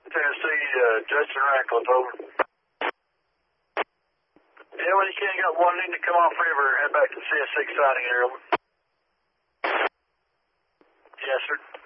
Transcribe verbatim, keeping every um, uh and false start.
Tennessee, uh, Justin Ratcliffe, over. Yeah, when you can, you got one need to come off river and head back to C S six siding area, over. Yes, sir.